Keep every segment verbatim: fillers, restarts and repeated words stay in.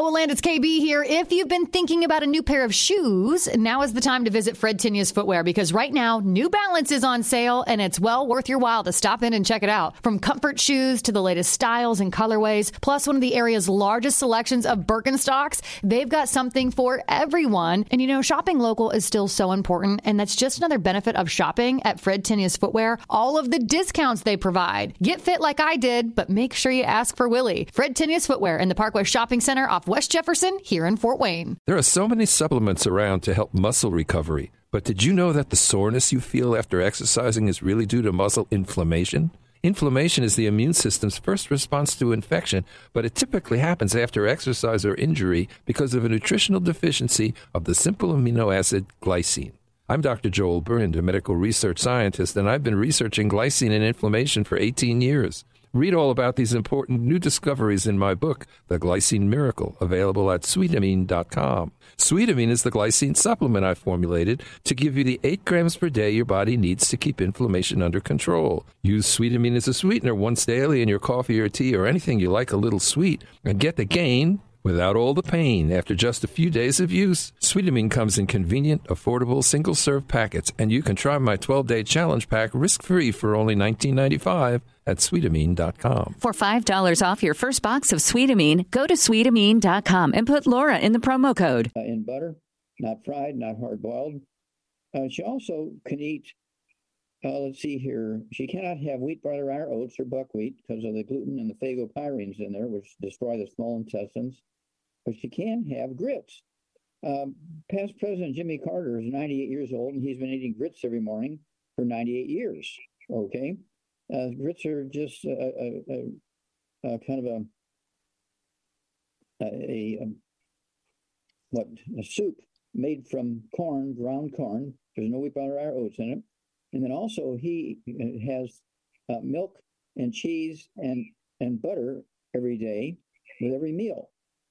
Well, Land, it's K B here. If you've been thinking about a new pair of shoes, now is the time to visit Fred Tinius Footwear, because right now, New Balance is on sale, and it's well worth your while to stop in and check it out. From comfort shoes to the latest styles and colorways, plus one of the area's largest selections of Birkenstocks, they've got something for everyone. And you know, shopping local is still so important, and that's just another benefit of shopping at Fred Tinius Footwear. All of the discounts they provide. Get fit like I did, but make sure you ask for Willie. Fred Tinius Footwear in the Parkway Shopping Center off West Jefferson here in Fort Wayne. There are so many supplements around to help muscle recovery, but did you know that the soreness you feel after exercising is really due to muscle inflammation? Inflammation is the immune system's first response to infection, but it typically happens after exercise or injury because of a nutritional deficiency of the simple amino acid glycine. I'm Doctor Joel Burnd, a medical research scientist, and I've been researching glycine and inflammation for eighteen years. Read all about these important new discoveries in my book, The Glycine Miracle, available at sweetamine dot com. Sweetamine is the glycine supplement I formulated to give you the eight grams per day your body needs to keep inflammation under control. Use Sweetamine as a sweetener once daily in your coffee or tea or anything you like a little sweet, and get the gain without all the pain after just a few days of use. Sweetamine comes in convenient, affordable, single-serve packets, and you can try my twelve-day challenge pack risk-free for only nineteen ninety-five at sweetamine dot com. For five dollars off your first box of Sweetamine, go to sweetamine dot com and put Laura in the promo code. Uh, in butter, not fried, not hard-boiled. Uh, she also can eat, uh, let's see here, she cannot have wheat, barley, rye, or oats or buckwheat because of the gluten and the phagopyrines in there, which destroy the small intestines. But she can have grits. Um, past President Jimmy Carter is ninety-eight years old, and he's been eating grits every morning for ninety-eight years. Okay, uh, grits are just a, a, a, a kind of a, a, a what a soup made from corn, ground corn. There's no wheat, barley, or oats in it, and then also he has uh, milk and cheese and and butter every day with every meal.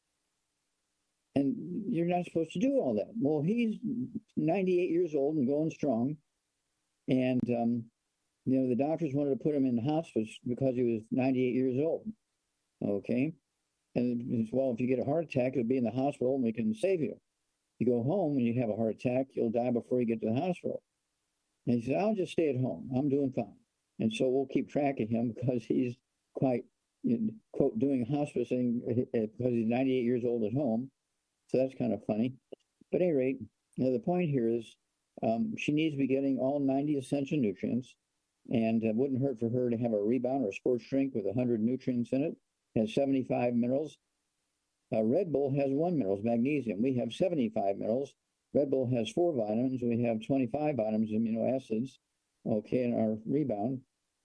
And you're not supposed to do all that. Well, he's ninety-eight years old and going strong. And, um, you know, the doctors wanted to put him in the hospice because he was ninety-eight years old. Okay. And it's, well, if you get a heart attack, it'll be in the hospital and we can save you. You go home and you have a heart attack, you'll die before you get to the hospital. And he said, I'll just stay at home. I'm doing fine. And so we'll keep track of him because he's quite, you know, quote, doing hospicing because he's ninety-eight years old at home. So that's kind of funny. But at any rate, you know, the point here is um, she needs to be getting all ninety essential nutrients, and it wouldn't hurt for her to have a Rebound or a sports drink with one hundred nutrients in it. It has seventy-five minerals. Uh, Red Bull has one mineral, magnesium. We have seventy-five minerals. Red Bull has four vitamins. We have twenty-five vitamins, amino acids, okay, in our Rebound.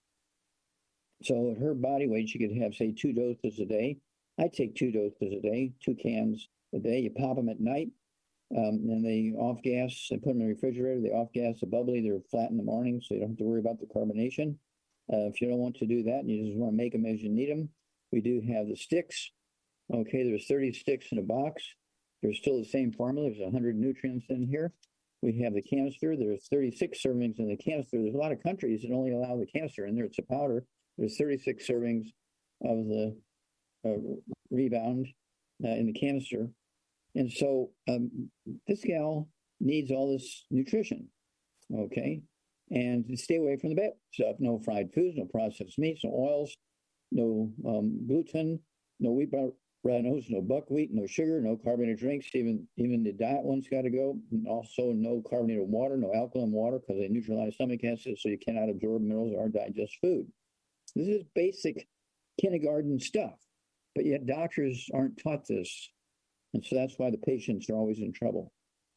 So at her body weight, she could have, say, two doses a day. I take two doses a day, two cans a day. You pop them at night, um, and they off gas and put them in the refrigerator. They off gas the bubbly. They're flat in the morning, so you don't have to worry about the carbonation. Uh, if you don't want to do that and you just want to make them as you need them, we do have the sticks. Okay, there's thirty sticks in a box. There's still the same formula. There's one hundred nutrients in here. We have the canister. There's thirty-six servings in the canister. There's a lot of countries that only allow the canister in there. It's a powder. There's thirty-six servings of the uh, Rebound uh, in the canister. And so um, this gal needs all this nutrition, okay? And stay away from the bad stuff. No fried foods, no processed meats, no oils, no um, gluten, no wheat, brown oats, no buckwheat, no sugar, no carbonated drinks. Even even the diet one's got to go. And also no carbonated water, no alkaline water because they neutralize stomach acid, so you cannot absorb minerals or digest food. This is basic kindergarten stuff, but yet doctors aren't taught this. And so that's why the patients are always in trouble.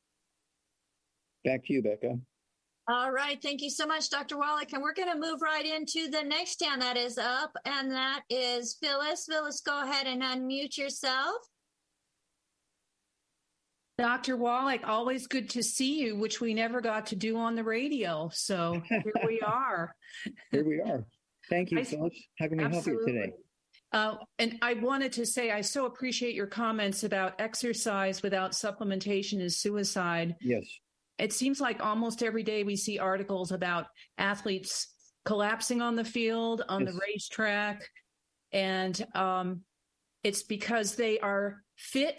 Back to you, Becca. All right. Thank you so much, Doctor Wallach. And we're going to move right into the next hand that is up, and that is Phyllis. Phyllis, go ahead and unmute yourself. Doctor Wallach, always good to see you, which we never got to do on the radio. So here we are. Here we are. Thank you, I, Phyllis. How can we absolutely. help you today? Uh, and I wanted to say, I so appreciate your comments about exercise without supplementation is suicide. Yes. It seems like almost every day we see articles about athletes collapsing on the field, on yes. the racetrack. And um, it's because they are fit